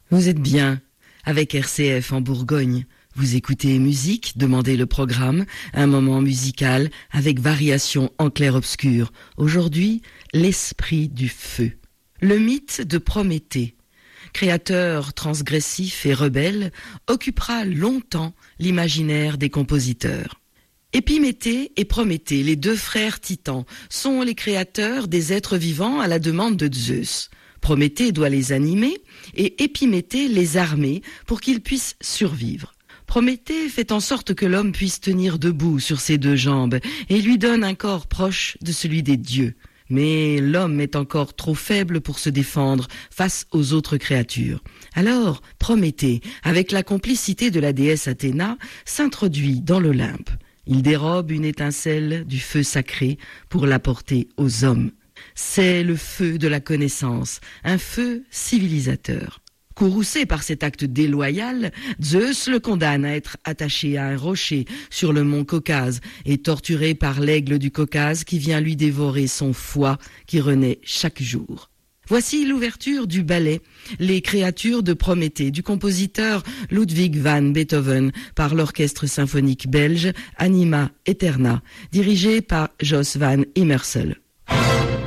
Vous êtes bien avec RCF en Bourgogne. Vous écoutez musique, demandez le programme, un moment musical avec variation en clair-obscur. Aujourd'hui, l'esprit du feu. Le mythe de Prométhée, créateur transgressif et rebelle, occupera longtemps l'imaginaire des compositeurs. Épiméthée et Prométhée, les deux frères titans, sont les créateurs des êtres vivants à la demande de Zeus. Prométhée doit les animer et Épiméthée les armer pour qu'ils puissent survivre. Prométhée fait en sorte que l'homme puisse tenir debout sur ses deux jambes et lui donne un corps proche de celui des dieux. Mais l'homme est encore trop faible pour se défendre face aux autres créatures. Alors Prométhée, avec la complicité de la déesse Athéna, s'introduit dans l'Olympe. Il dérobe une étincelle du feu sacré pour l'apporter aux hommes. C'est le feu de la connaissance, un feu civilisateur. Courroucé par cet acte déloyal, Zeus le condamne à être attaché à un rocher sur le mont Caucase et torturé par l'aigle du Caucase qui vient lui dévorer son foie qui renaît chaque jour. Voici l'ouverture du ballet « Les créatures de Prométhée » du compositeur Ludwig van Beethoven par l'orchestre symphonique belge Anima Eterna, dirigé par Jos van Immersel.